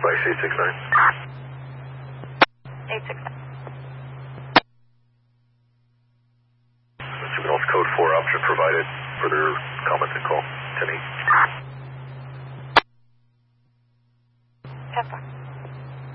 Vice 869. 869. Juvenile's code 4 option provided. Further comments and call 10-8. 10-4.